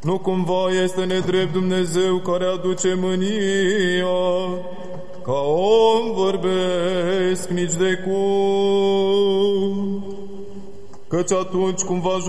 Nu cumva este nedrept Dumnezeu care aduce mânia, ca om vorbesc nici de cum, căci atunci cum va